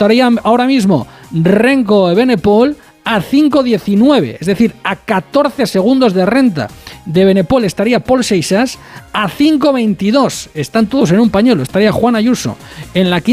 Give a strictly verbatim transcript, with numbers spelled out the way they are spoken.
estaría ahora mismo Renko Evenepoel a cinco diecinueve, es decir, a catorce segundos de renta de Evenepoel estaría Paul Seixas, a cinco veintidós, están todos en un pañuelo, estaría Juan Ayuso en la quinta